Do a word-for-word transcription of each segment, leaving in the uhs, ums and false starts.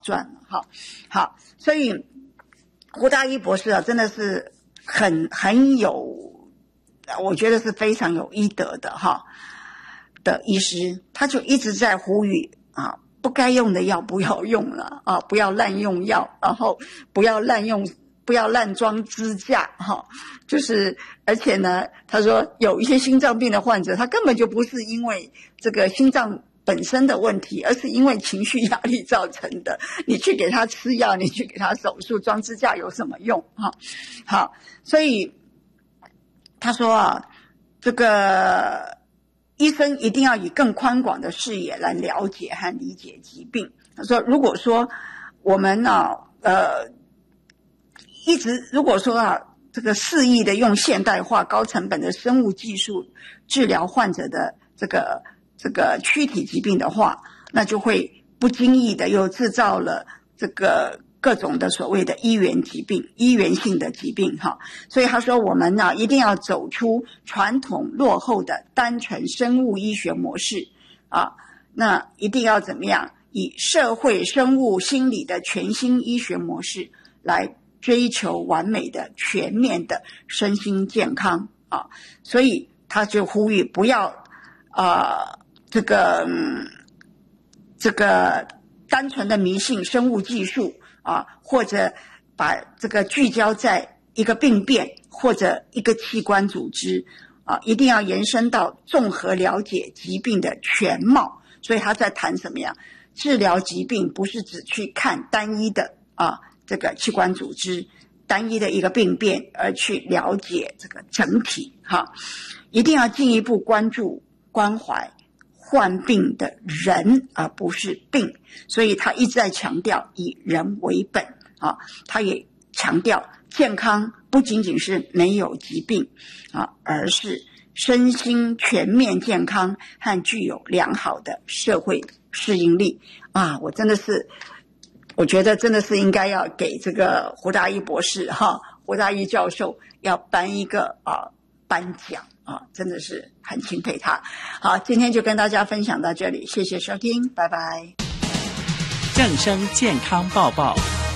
赚了。好，好，所以胡大一博士啊，真的是很很有，我觉得是非常有医德的哈的医师，他就一直在呼吁啊，不该用的药不要用了啊，不要滥用药，然后不要滥用。不要滥装支架哈，就是而且呢，他说有一些心脏病的患者，他根本就不是因为这个心脏本身的问题，而是因为情绪压力造成的。你去给他吃药，你去给他手术装支架有什么用哈？好，所以他说啊，这个医生一定要以更宽广的视野来了解和理解疾病。他说，如果说我们呢、啊，呃。一直如果说啊，这个肆意的用现代化、高成本的生物技术治疗患者的这个这个躯体疾病的话，那就会不经意的又制造了这个各种的所谓的医源疾病、医源性的疾病哈。所以他说，我们呢一定要走出传统落后的单纯生物医学模式啊，那一定要怎么样？以社会生物心理的全新医学模式来追求完美的全面的身心健康啊，所以他就呼吁不要呃这个、嗯、这个单纯的迷信生物技术啊，或者把这个聚焦在一个病变或者一个器官组织啊，一定要延伸到综合了解疾病的全貌。所以他在谈什么呀？治疗疾病不是只去看单一的啊这个器官组织单一的一个病变，而去了解这个整体哈，一定要进一步关注关怀患病的人，而不是病。所以他一直在强调以人为本啊，他也强调健康不仅仅是没有疾病啊，而是身心全面健康和具有良好的社会适应力啊！我真的是。我觉得真的是应该要给这个胡大一博士哈，胡大一教授要颁一个啊颁奖啊，真的是很钦佩他。好，今天就跟大家分享到这里，谢谢收听，拜拜。 正声健康报报。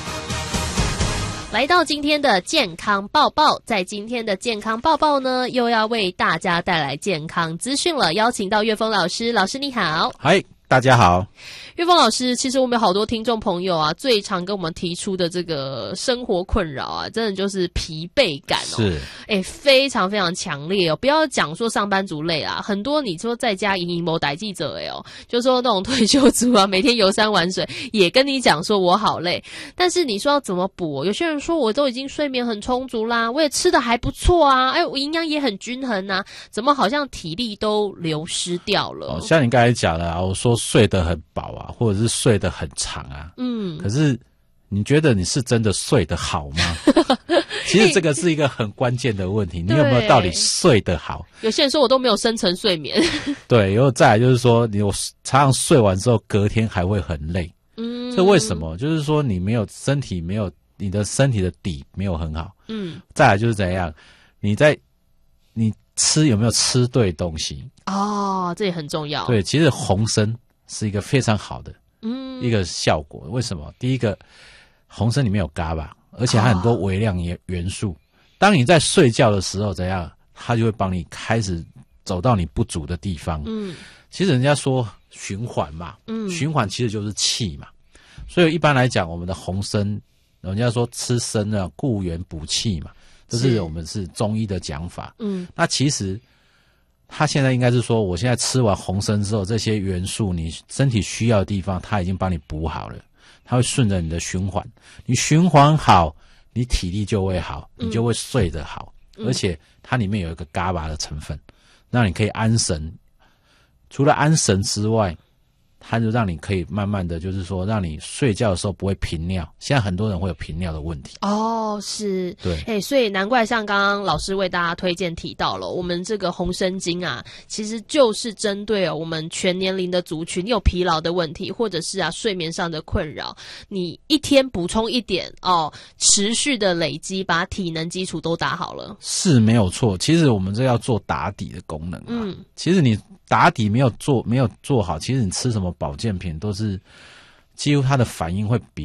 来到今天的健康报报，在今天的健康报报呢，又要为大家带来健康资讯了，邀请到岳峰老师，老师你好。 嗨，大家好。 岳峰老师，其实我们有好多听众朋友啊，最常跟我们提出的这个生活困扰啊，真的就是疲惫感哦， 是， 哎，非常非常强烈哦。不要讲说上班族累啦，很多你说在家营营某代记者哎哦，就说那种退休族啊，每天游山玩水，也跟你讲说我好累，但是你说要怎么补？有些人说我都已经睡眠很充足啦，我也吃的还不错啊，哎，我营养也很均衡啊，怎么好像体力都流失掉了？ 哦，像你刚才讲的啊，我说睡得很饱啊，或者是睡得很长啊，嗯，可是你觉得你是真的睡得好吗？其实这个是一个很关键的问题，你有没有到底睡得好？ 有些人说我都没有深层睡眠。 对，然后再来就是说，你我常常睡完之后，隔天还会很累。嗯，这为什么？就是说你没有身体没有你的身体的底没有很好。嗯，再来就是怎样，你在你吃有没有吃对东西？ 哦，这也很重要。 对，其实红参是一个非常好的嗯一个效果。为什么？第一个，红参里面有 G A B A， 而且它很多微量元素。哦，当你在睡觉的时候，怎样，它就会帮你开始走到你不足的地方。嗯，其实人家说循环嘛，嗯，循环其实就是气嘛。所以一般来讲，我们的红参，人家说吃参啊，固元补气嘛，这是我们是中医的讲法。嗯，那其实他现在应该是说，我现在吃完红参之后，这些元素你身体需要的地方，它已经帮你补好了，它会顺着你的循环，你循环好，你体力就会好，你就会睡得好，嗯，而且它里面有一个 G A B A 的成分，让你可以安神。除了安神之外，它就让你可以慢慢的，就是说让你睡觉的时候不会频尿。现在很多人会有频尿的问题。 哦，是，对，哎，所以难怪像刚刚老师为大家推荐提到了，我们这个红参精啊，其实就是针对哦我们全年龄的族群，你有疲劳的问题，或者是啊睡眠上的困扰，你一天补充一点哦，持续的累积，把体能基础都打好了。 是没有错，其实我们这要做打底的功能嘛。嗯，其实你打底没有做没有做好，其实你吃什么保健品都是几乎它的反应会比